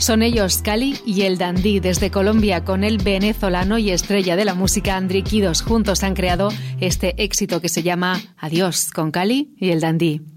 Son ellos Cali y el Dandí. Desde Colombia, con el venezolano y estrella de la música Andri Kidos, juntos han creado este éxito que se llama Adiós, con Cali y el Dandí.